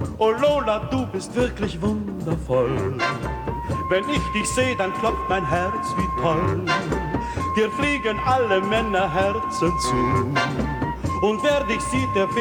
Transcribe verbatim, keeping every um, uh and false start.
Oh Lola, du bist wirklich wundervoll. Wenn ich dich seh, dann klopft mein Herz wie toll. Dir fliegen alle Männerherzen zu. Und wer dich sieht, der